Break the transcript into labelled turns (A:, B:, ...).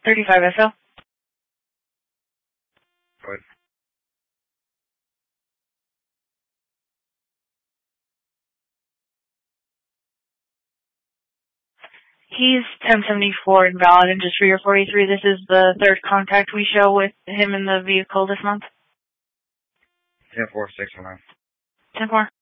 A: 35 SL.
B: Good.
A: He's 1074 invalid, and just for your 43, this is the third contact we show with him in the vehicle this month.
B: 10-4, 6 9.
A: 10-4.